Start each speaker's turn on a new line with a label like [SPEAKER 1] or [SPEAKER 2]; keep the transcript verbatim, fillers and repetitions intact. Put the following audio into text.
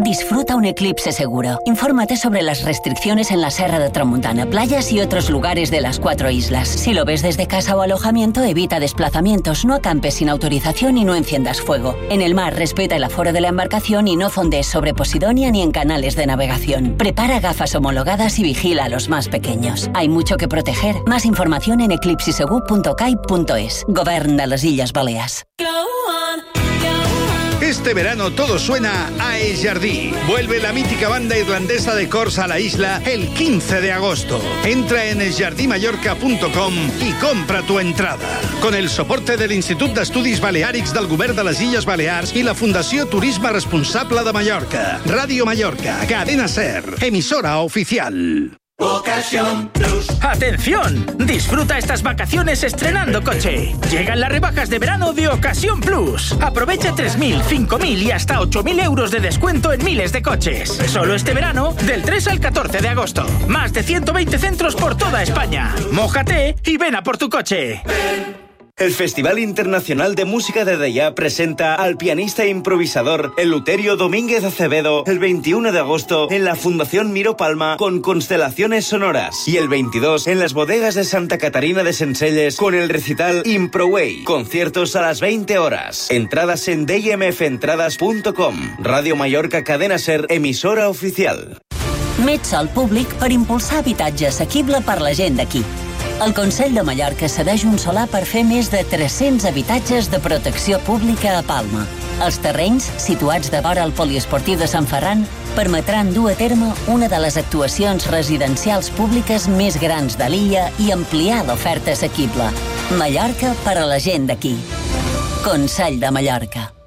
[SPEAKER 1] Disfruta un eclipse seguro. Infórmate sobre las restricciones en la Serra de Tramuntana, playas y otros lugares de las cuatro islas. Si lo ves desde casa o alojamiento, evita desplazamientos, no acampes sin autorización y no enciendas fuego. En el mar, respeta el aforo de la embarcación y no fondees sobre Posidonia ni en canales de navegación. Prepara gafas homologadas y vigila a los más pequeños. Hay mucho que proteger. Más información en eclipsisegu punto cai punto es. Govern de les Illes Balears.
[SPEAKER 2] Este verano todo suena a Es Jardí. Vuelve la mítica banda irlandesa de cors a la isla el quince de agosto. Entra en es jardí mallorca punto com y compra tu entrada. Con el soporte del Institut d'Estudis Baleàrics del Govern de les Illes Balears y la Fundació Turisme Responsable de Mallorca. Radio Mallorca, Cadena Ser, emisora oficial.
[SPEAKER 3] Ocasión Plus. ¡Atención! Disfruta estas vacaciones estrenando coche. Llegan las rebajas de verano de Ocasión Plus. Aprovecha tres mil, cinco mil y hasta ocho mil euros de descuento en miles de coches. Solo este verano, del tres al catorce de agosto. Más de ciento veinte centros por toda España. Mójate y ven a por tu coche.
[SPEAKER 4] El Festival Internacional de Música de Deià presenta al pianista e improvisador Eleuterio Domínguez Acevedo el veintiuno de agosto en la Fundación Miró Palma con Constelaciones Sonoras y el veintidós en las bodegas de Santa Catarina de Sencelles con el recital Improway. Conciertos a las veinte horas. Entradas en d m f entradas punto com. Radio Mallorca Cadena Ser, emisora oficial.
[SPEAKER 1] Mets al públic per impulsar habitatge assequible per la gent d'aquí. El Consell de Mallorca cedeix un solar per fer més de tres-cents habitatges de protecció pública a Palma. Els terrenys, situats de vora al poliesportiu de Sant Ferran, permetran dur a terme una de les actuacions residencials públiques més grans de l'illa i ampliar l'oferta assequible. Mallorca per a la gent d'aquí. Consell de Mallorca.